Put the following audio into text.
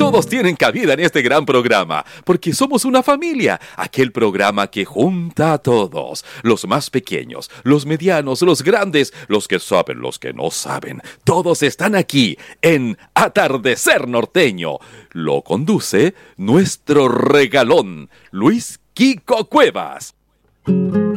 Todos tienen cabida en este gran programa, porque somos una familia, aquel programa que junta a todos, los más pequeños, los medianos, los grandes, los que saben, los que no saben. Todos están aquí en Atardecer Norteño. Lo conduce nuestro regalón, Luis Quico Cuevas.